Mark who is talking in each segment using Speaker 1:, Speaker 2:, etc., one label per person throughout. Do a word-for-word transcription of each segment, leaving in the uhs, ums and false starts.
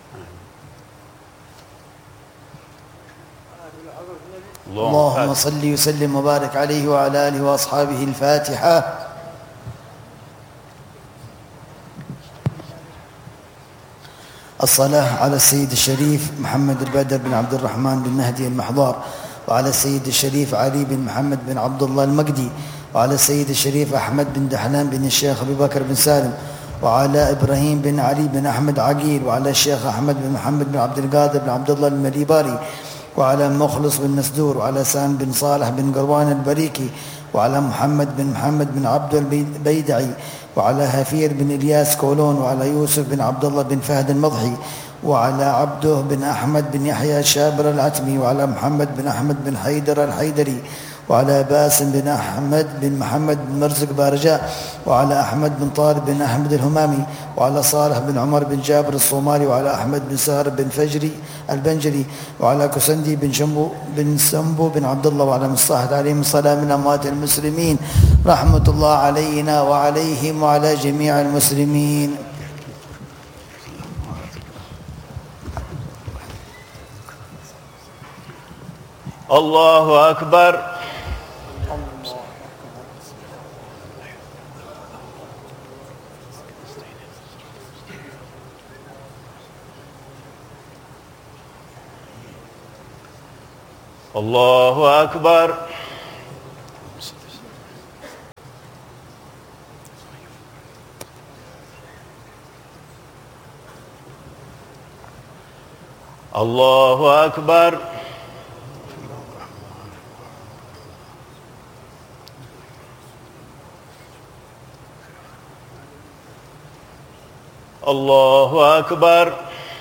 Speaker 1: اللهم صل وسلم وبارك عليه وعلى آله وأصحابه. الفاتحة. الصلاة على السيد الشريف محمد البدر بن عبد الرحمن بن مهدي المحضار، وعلى السيد الشريف علي بن محمد بن عبد الله المقدي، وعلى السيد الشريف أحمد بن دحلان بن الشيخ أبي بكر بن سالم، وعلى إبراهيم بن علي بن أحمد عقيل، وعلى الشيخ أحمد بن محمد بن عبد القادر بن عبد الله المليباري، وعلى مخلص بن نسدور، وعلى سام بن صالح بن قروان البريكي، وعلى محمد بن محمد بن عبد البيدعي، وعلى هفير بن إلياس كولون، وعلى يوسف بن عبد الله بن فهد المضحي، وعلى عبده بن أحمد بن يحيى الشابر العتمي، وعلى محمد بن أحمد بن حيدر الحيدري، وعلى باسم بن أحمد بن محمد بن مرزق بارجاء، وعلى أحمد بن طارق بن أحمد الهمامي، وعلى صالح بن عمر بن جابر الصومالي، وعلى أحمد بن سار بن فجري البنجري، وعلى كسندي بن شنبو بن سنبو بن عبد الله، وعلى مصطفى عليهم السلام من أموات المسلمين رحمة الله علينا وعليهم وعلى جميع المسلمين.
Speaker 2: الله أكبر. الله أكبر. الله أكبر. الله أكبر.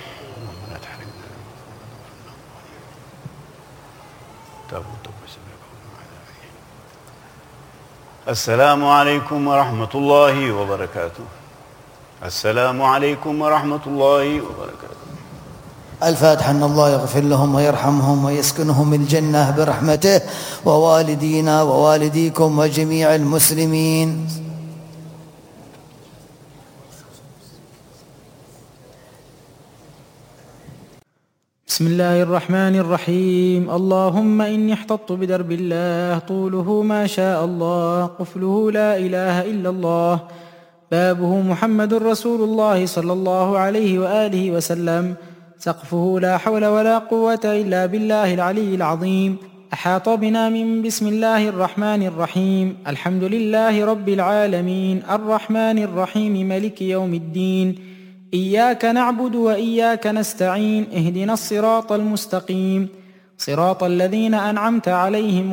Speaker 2: السلام عليكم ورحمة الله وبركاته. السلام عليكم ورحمة الله وبركاته.
Speaker 1: الفاتحة. أن الله يغفر لهم ويرحمهم ويسكنهم الجنة برحمته، ووالدينا ووالديكم وجميع المسلمين.
Speaker 3: بسم الله الرحمن الرحيم. اللهم إني احتطت بدرب الله طوله ما شاء الله، قفله لا إله إلا الله، بابه محمد رسول الله صلى الله عليه وآله وسلم، سقفه لا حول ولا قوة إلا بالله العلي العظيم. أحاط بنا من بسم الله الرحمن الرحيم. الحمد لله رب العالمين الرحمن الرحيم ملك يوم الدين، إياك نعبد وإياك نستعين، اهدنا الصراط المستقيم، صراط الذين أنعمت عليهم